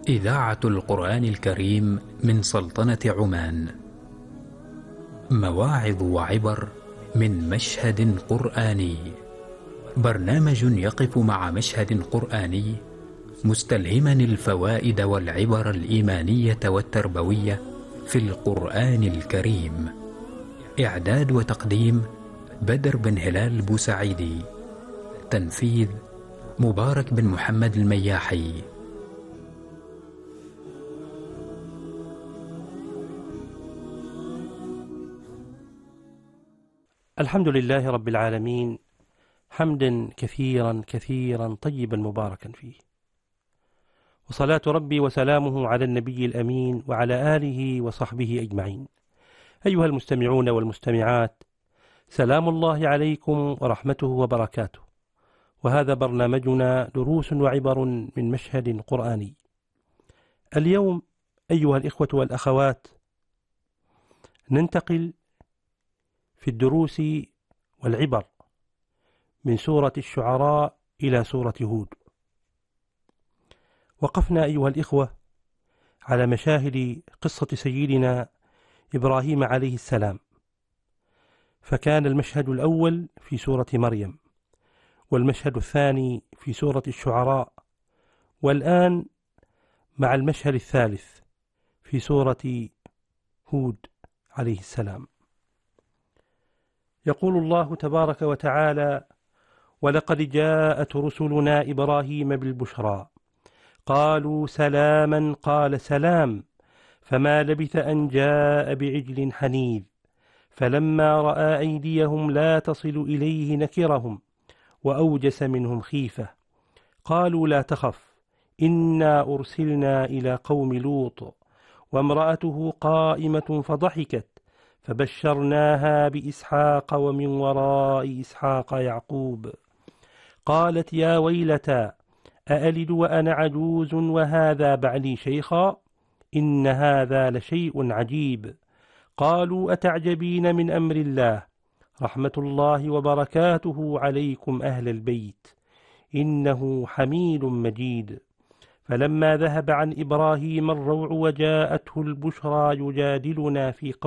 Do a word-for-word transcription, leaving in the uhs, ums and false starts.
إذاعة القرآن الكريم من سلطنة عمان. مواعظ وعبر من مشهد قرآني. برنامج يقف مع مشهد قرآني مستلهما الفوائد والعبر الإيمانية والتربوية في القرآن الكريم. إعداد وتقديم بدر بن هلال بوسعيدي. تنفيذ مبارك بن محمد المياحي. الحمد لله رب العالمين، حمدا كثيرا كثيرا طيبا مباركا فيه، وصلاة ربي وسلامه على النبي الأمين وعلى آله وصحبه أجمعين. أيها المستمعون والمستمعات، سلام الله عليكم ورحمته وبركاته، وهذا برنامجنا دروس وعبر من مشهد قرآني. اليوم أيها الإخوة والأخوات ننتقل في الدروس والعبر من سورة الشعراء إلى سورة هود. وقفنا أيها الإخوة على مشاهد قصة سيدنا إبراهيم عليه السلام، فكان المشهد الأول في سورة مريم، والمشهد الثاني في سورة الشعراء، والآن مع المشهد الثالث في سورة هود عليه السلام. يقول الله تبارك وتعالى: ولقد جاءت رسلنا إبراهيم بالبشرى قالوا سلاما قال سلام فما لبث أن جاء بعجل حنيذ فلما رأى أيديهم لا تصل إليه نكرهم وأوجس منهم خيفة قالوا لا تخف إنا أرسلنا إلى قوم لوط وامرأته قائمة فضحكت فبشرناها بإسحاق ومن وراء إسحاق يعقوب قالت يا ويلتى أألد وأنا عجوز وهذا بعلي شيخا إن هذا لشيء عجيب قالوا أتعجبين من أمر الله رحمة الله وبركاته عليكم أهل البيت إنه حميد مجيد فلما ذهب عن إبراهيم الروع وجاءته البشرى يجادلنا في